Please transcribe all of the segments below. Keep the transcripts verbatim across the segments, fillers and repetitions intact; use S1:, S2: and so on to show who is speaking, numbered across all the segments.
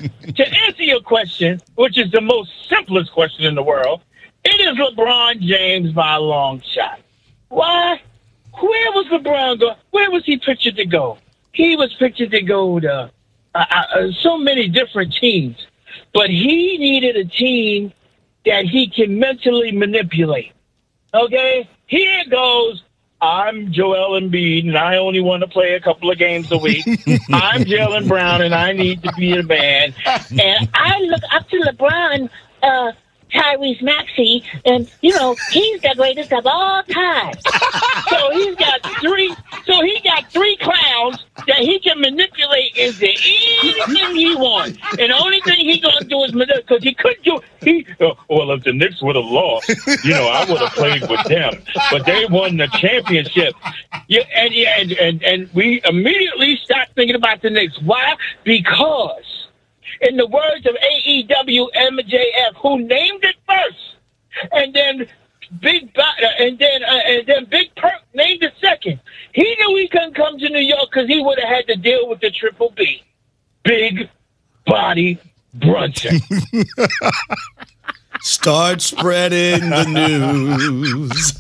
S1: to answer your question, which is the most simplest question in the world, it is LeBron James by a long shot. Why? Where was LeBron go? Where was he pictured to go? He was pictured to go to uh, uh, so many different teams, but he needed a team that he can mentally manipulate. Okay? Here goes, I'm Joel Embiid, and I only want to play a couple of games a week. I'm Jaylen Brown, and I need to be the man. And I look up to LeBron, uh, Tyrese Maxey, and, you know, he's the greatest of all time. So he's got three, so he got three clowns that he can manipulate into anything he wants. And the only thing he's going to do is manipulate, because he couldn't do, he, uh, well, if the Knicks would have lost, you know, I would have played with them. But they won the championship. Yeah, and, and, and, and we immediately stopped thinking about the Knicks. Why? Because, in the words of A E W M J F, who named it first, and then Big Bo- and then uh, and then Big Perk named it second. He knew he couldn't come to New York because he would have had to deal with the Triple B, Big Body Brunson.
S2: Start spreading the news.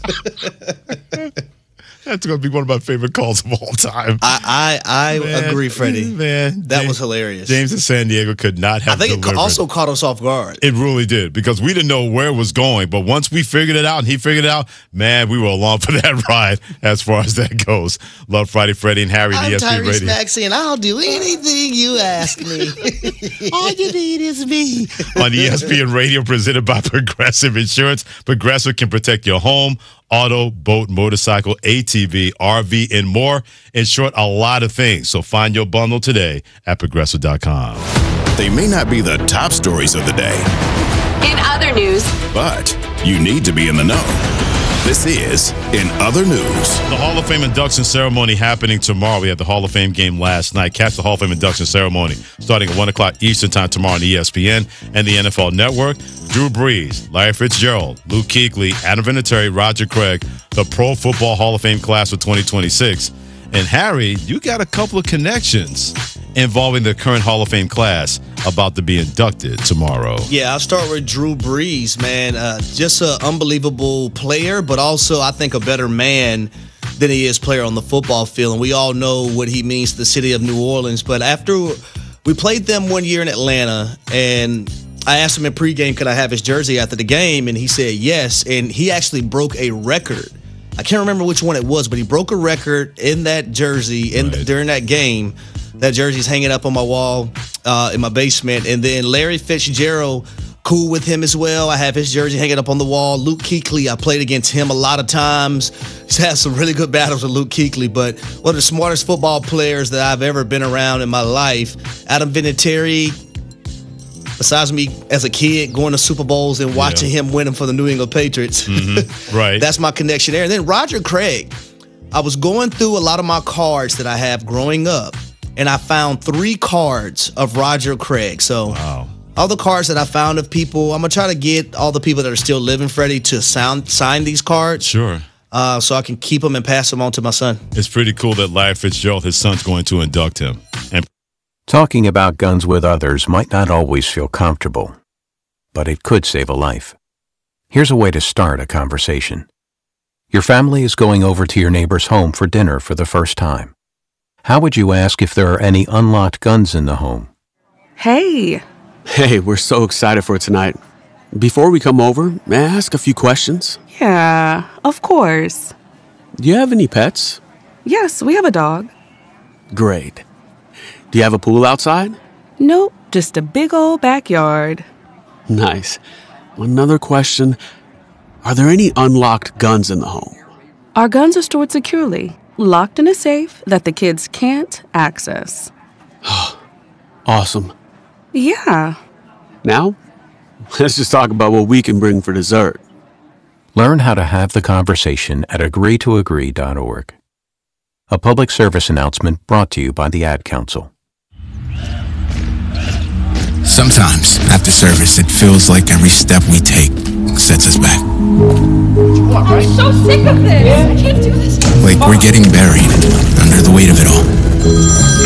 S3: That's going to be one of my favorite calls of all time.
S2: I I, I
S3: man,
S2: agree, Freddie.
S3: Man,
S2: that
S3: James,
S2: was hilarious.
S3: James in San Diego could not have
S2: I think
S3: delivered.
S2: it also caught us off guard.
S3: It really did, because we didn't know where it was going. But once we figured it out and he figured it out, man, we were along for that ride as far as that goes. Love Friday, Freddie and Harry,
S2: I'm
S3: E S P
S2: Tyrese
S3: Radio.
S2: Maxey, and I'll do anything you ask me. All you need is me.
S3: On E S P N Radio, presented by Progressive Insurance. Progressive can protect your home, auto, boat, motorcycle, A T V, R V, and more. In short, a lot of things. So find your bundle today at Progressive dot com.
S4: They may not be the top stories of the day.
S5: In other news,
S4: but you need to be in the know. This is In Other News.
S3: The Hall of Fame induction ceremony happening tomorrow. We had the Hall of Fame game last night. Catch the Hall of Fame induction ceremony starting at one o'clock Eastern Time tomorrow on E S P N and the N F L Network. Drew Brees, Larry Fitzgerald, Luke Kuechly, Adam Vinatieri, Roger Craig, the Pro Football Hall of Fame class for twenty twenty-six. And Harry, you got a couple of connections involving the current Hall of Fame class about to be inducted tomorrow.
S2: Yeah, I'll start with Drew Brees, man. Uh, just an unbelievable player, but also I think a better man than he is player on the football field. And we all know what he means to the city of New Orleans. But after we played them one year in Atlanta, and I asked him in pregame, could I have his jersey after the game? And he said yes. And he actually broke a record. I can't remember which one it was, but he broke a record in that jersey in, right. during that game. That jersey's hanging up on my wall uh, in my basement. And then Larry Fitzgerald, cool with him as well. I have his jersey hanging up on the wall. Luke Kuechly, I played against him a lot of times. He's had some really good battles with Luke Kuechly, but one of the smartest football players that I've ever been around in my life. Adam Vinatieri, besides me as a kid going to Super Bowls and watching yeah. him winning for the New England Patriots.
S3: Mm-hmm. Right.
S2: That's my connection there. And then Roger Craig. I was going through a lot of my cards that I have growing up, and I found three cards of Roger Craig. So
S3: wow.
S2: all the cards that I found of people, I'm going to try to get all the people that are still living, Freddie, to sound, sign these cards.
S3: Sure.
S2: Uh, so I can keep them and pass them on to my son.
S3: It's pretty cool that Larry Fitzgerald, his son's going to induct him. And
S6: talking about guns with others might not always feel comfortable, but it could save a life. Here's a way to start a conversation. Your family is going over to your neighbor's home for dinner for the first time. How would you ask if there are any unlocked guns in the home?
S7: Hey.
S8: Hey, we're so excited for tonight. Before we come over, may I ask a few questions?
S7: Yeah, of course.
S8: Do you have any pets?
S7: Yes, we have a dog.
S8: Great. Do you have a pool outside?
S7: Nope, just a big old backyard.
S8: Nice. Another question. Are there any unlocked guns in the home?
S7: Our guns are stored securely, locked in a safe that the kids can't access.
S8: Awesome.
S7: Yeah.
S8: Now, let's just talk about what we can bring for dessert.
S6: Learn how to have the conversation at agree to agree dot org. A public service announcement brought to you by the Ad Council.
S9: Sometimes, after service, it feels like every step we take sets us back.
S10: I'm so sick of this. I can't do this.
S9: Like we're getting buried under the weight of it all.